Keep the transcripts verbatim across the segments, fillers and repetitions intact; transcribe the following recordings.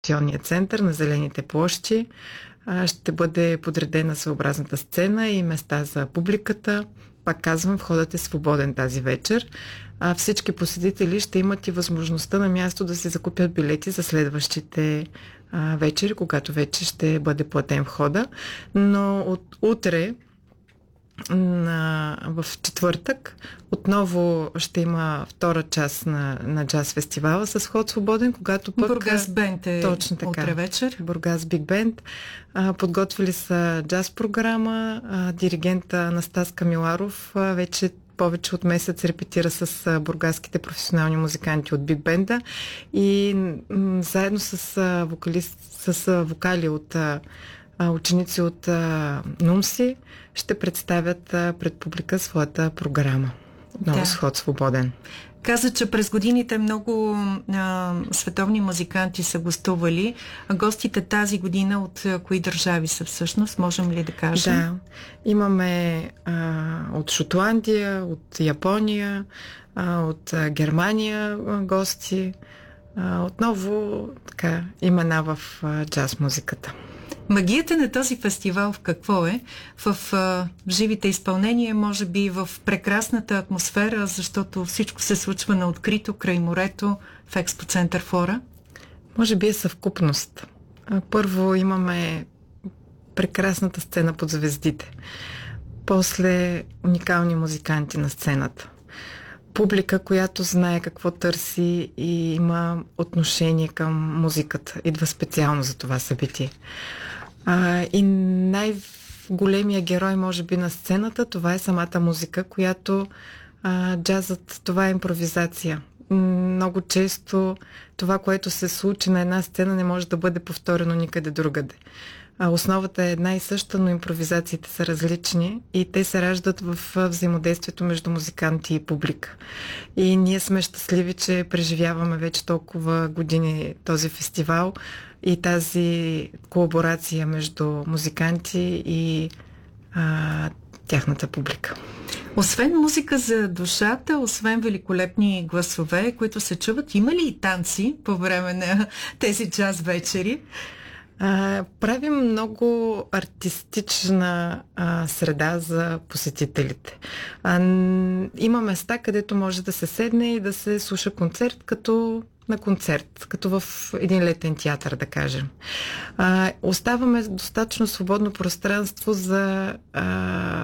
информационния център на Зелените площи. Ще бъде подредена съобразната сцена и места за публиката. Пак казвам, входът е свободен тази вечер. А всички посетители ще имат и възможността на място да се закупят билети за следващите а, вечери, когато вече ще бъде платен входа. Но от утре на, в четвъртък отново ще има втора част на, на джаз фестивала с вход свободен, когато пък... Бургас Бенд е точно така, утре вечер. Бургас Биг Бенд. А, подготвили са джаз програма. А, диригента Анастас Миларов а, вече повече от месец репетира с а, бургаските професионални музиканти от Биг Бенда и м- заедно с, а, вокалист, с а, вокали от а, ученици от а, Нумси ще представят а, пред публика своята програма. Отново да. с ход свободен. Каза, че през годините много а, световни музиканти са гостували. А гостите тази година от а, кои държави са всъщност? Можем ли да кажем? Да. Имаме а, от Шотландия, от Япония, а, от а, Германия а, гости. А, отново така имена в а, джаз музиката. Магията на този фестивал в какво е? В а, живите изпълнения, може би в прекрасната атмосфера, защото всичко се случва на открито, край морето, в експоцентър Флора? Може би е съвкупност. Първо имаме прекрасната сцена под звездите. После уникални музиканти на сцената. Публика, която знае какво търси и има отношение към музиката. Идва специално за това събитие. А, и най-големия герой, може би, на сцената, това е самата музика, която а, джазът, това е импровизация. Много често това, което се случи на една сцена, не може да бъде повторено никъде другаде. А, основата е една и съща, но импровизациите са различни и те се раждат в взаимодействието между музиканти и публика. И ние сме щастливи, че преживяваме вече толкова години този фестивал и тази колаборация между музиканти и а, тяхната публика. Освен музика за душата, освен великолепни гласове, които се чуват, има ли и танци по време на тези джаз вечери? А, правим много артистична а, среда за посетителите. А, има места, където може да се седне и да се слуша концерт като на концерт, като в един летен театър, да кажем. А, оставаме достатъчно свободно пространство за а,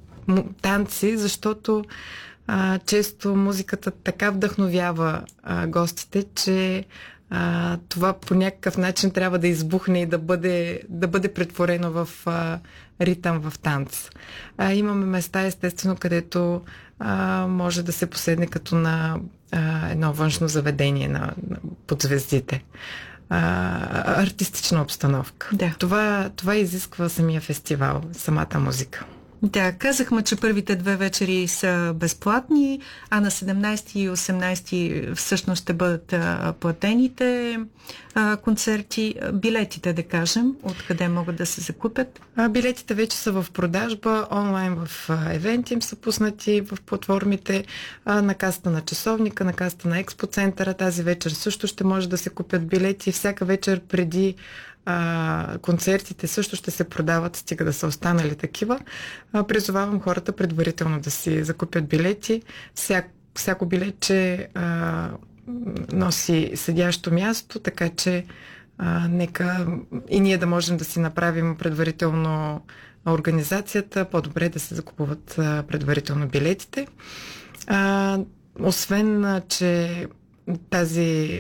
танци, защото а, често музиката така вдъхновява а, гостите, че а, това по някакъв начин трябва да избухне и да бъде, да бъде претворено в а, ритъм, в танц. А, имаме места, естествено, където а, може да се поседне като на а, едно външно заведение на, на, под звездите. А, артистична обстановка. Да. Това, това изисква самия фестивал, самата музика. Да, казахме, че първите две вечери са безплатни, а на седемнайсети и осемнайсети всъщност ще бъдат а, платените а, концерти. Билетите, да кажем, откъде могат да се закупят? А, билетите вече са в продажба, онлайн в евент им са пуснати в платформите, а, на касата на часовника, на касата на експоцентъра. Тази вечер също ще може да се купят билети. Всяка вечер преди А, концертите също ще се продават, стига да са останали такива. А, призовавам хората предварително да си закупят билети. Всяк, всяко билетче а, носи седящо място, така че а, нека и ние да можем да си направим предварително организацията, по-добре да се закупуват а, предварително билетите. А, освен, а, че тази